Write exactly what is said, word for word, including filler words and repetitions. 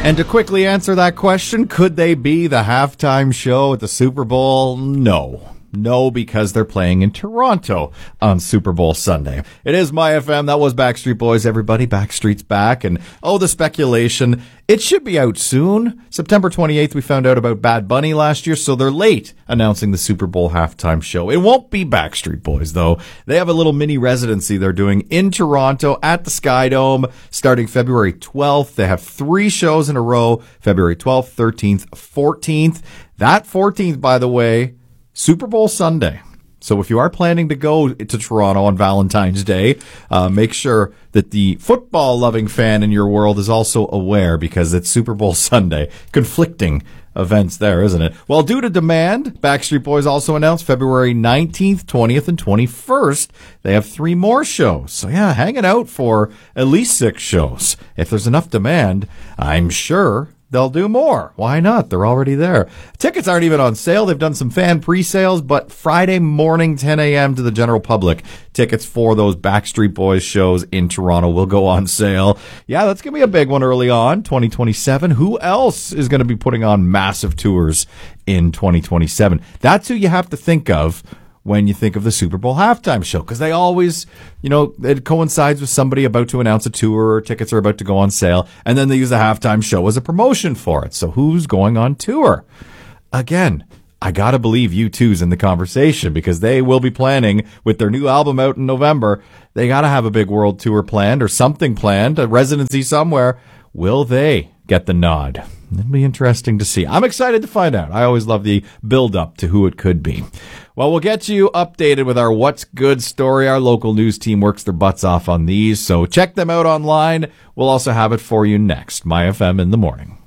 And to quickly answer that question, could they be the halftime show at the Super Bowl? No. No, because they're playing in Toronto on Super Bowl Sunday. It is My F M. That was Backstreet Boys, everybody. Backstreet's back. And, oh, the speculation. It should be out soon. September twenty-eighth, we found out about Bad Bunny last year, so they're late announcing the Super Bowl halftime show. It won't be Backstreet Boys, though. They have a little mini residency they're doing in Toronto at the Sky Dome starting February twelfth. They have three shows in a row, February twelfth, thirteenth, fourteenth. That fourteenth, by the way, Super Bowl Sunday. So if you are planning to go to Toronto on Valentine's Day, uh, make sure that the football-loving fan in your world is also aware, because it's Super Bowl Sunday. Conflicting events there, isn't it? Well, due to demand, Backstreet Boys also announced February nineteenth, twentieth, and twenty-first. They have three more shows. So yeah, hanging out for at least six shows. If there's enough demand, I'm sure they'll do more. Why not? They're already there. Tickets aren't even on sale. They've done some fan pre-sales, but Friday morning, ten a.m. to the general public, tickets for those Backstreet Boys shows in Toronto will go on sale. Yeah, that's going to be a big one early on, twenty twenty-seven. Who else is going to be putting on massive tours in twenty twenty-seven? That's who you have to think of when you think of the Super Bowl halftime show, because they always, you know, it coincides with somebody about to announce a tour, or tickets are about to go on sale, and then they use the halftime show as a promotion for it. So who's going on tour? Again, I gotta believe U two's in the conversation, because they will be planning with their new album out in November. They gotta have a big world tour planned, or something planned, a residency somewhere. Will they get the nod? It'll be interesting to see. I'm excited to find out. I always love the build-up to who it could be. Well, we'll get you updated with our What's Good story. Our local news team works their butts off on these, so check them out online. We'll also have it for you next. My F M in the morning.